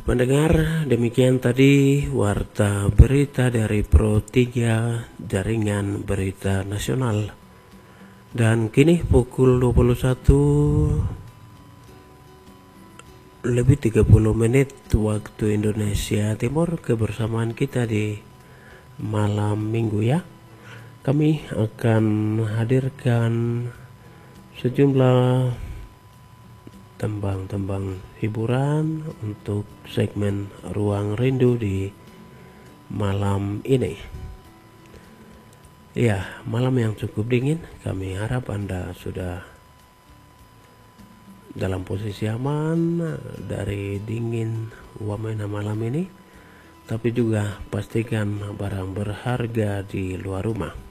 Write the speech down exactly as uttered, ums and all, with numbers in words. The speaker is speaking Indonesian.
Pendengar, demikian tadi warta berita dari Pro tiga Jaringan Berita Nasional. Dan kini pukul dua puluh satu lebih tiga puluh menit waktu Indonesia Timur, kebersamaan kita di malam minggu ya. Kami akan hadirkan sejumlah tembang-tembang hiburan untuk segmen Ruang Rindu di malam ini. Ya, malam yang cukup dingin. Kami harap Anda sudah dalam posisi aman dari dingin wamena malam ini. Tapi juga pastikan barang berharga di luar rumah.